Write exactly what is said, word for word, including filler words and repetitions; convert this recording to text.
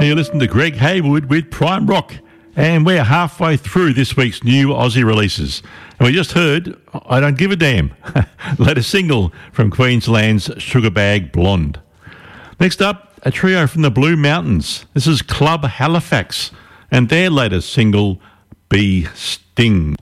Now you listen to Greg Haywood with Prime Rock, and we're halfway through this week's new Aussie releases. And we just heard I Don't Give a Damn, latest single from Queensland's Sugarbag Blonde. Next up, a trio from the Blue Mountains. This is Club Halifax and their latest single, Bee Sting.